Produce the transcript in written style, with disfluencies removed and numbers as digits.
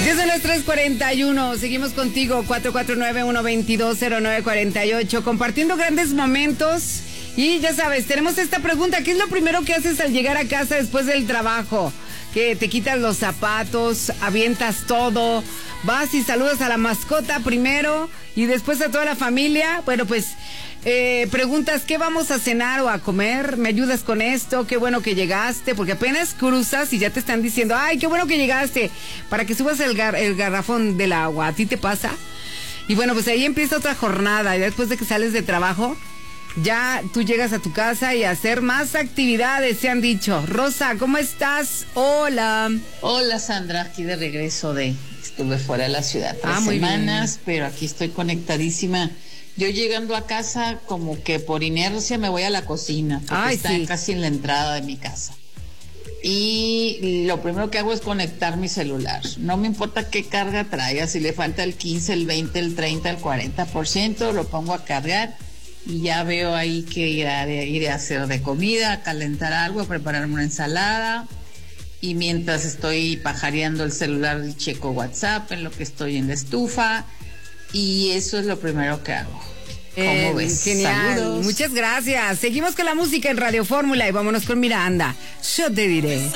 Ya son las 3:41, seguimos contigo, 449-122-0948, compartiendo grandes momentos. Y ya sabes, tenemos esta pregunta: ¿qué es lo primero que haces al llegar a casa después del trabajo? Que te quitas los zapatos, avientas todo, vas y saludas a la mascota primero y después a toda la familia. Bueno, pues preguntas: ¿qué vamos a cenar o a comer? ¿Me ayudas con esto? Qué bueno que llegaste, porque apenas cruzas y ya te están diciendo: ay, qué bueno que llegaste, para que subas el garrafón del agua. ¿A ti te pasa? Y bueno, pues ahí empieza otra jornada, y después de que sales de trabajo, ya tú llegas a tu casa y a hacer más actividades, se han dicho. Rosa, ¿cómo estás? Hola. Hola, Sandra, aquí de regreso estuve fuera de la ciudad 3 muy semanas, bien. pero aquí estoy conectadísima. Yo llegando a casa, como que por inercia me voy a la cocina, porque está casi en la entrada de mi casa. Y lo primero que hago es conectar mi celular. No me importa qué carga traiga, si le falta el 15, el 20, el 30, el 40%, lo pongo a cargar. Y ya veo ahí que iré a hacer de comida, a calentar algo, a prepararme una ensalada. Y mientras estoy pajareando el celular, checo WhatsApp en lo que estoy en la estufa. Y eso es lo primero que hago. ¿Cómo ves? Genial. Saludos. Muchas gracias. Seguimos con la música en Radio Fórmula y vámonos con Miranda. Yo te diré.